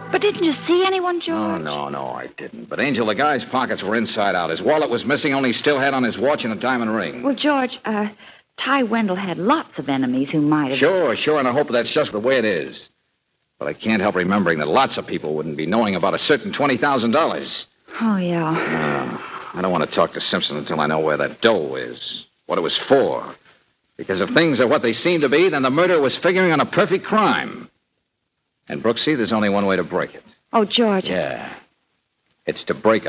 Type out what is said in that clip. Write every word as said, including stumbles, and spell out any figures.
But didn't you see anyone, George? Oh, no, no, I didn't. But, Angel, the guy's pockets were inside out. His wallet was missing, only he still had on his watch and a diamond ring. Well, George, uh, Ty Wendell had lots of enemies who might have... Sure, sure, and I hope that's just the way it is. But I can't help remembering that lots of people wouldn't be knowing about a certain twenty thousand dollars. Oh, yeah. No, I don't want to talk to Simpson until I know where that dough is, what it was for. Because if things are what they seem to be, then the murderer was figuring on a perfect crime. And, Brooksy, there's only one way to break it. Oh, George. Yeah. It's to break a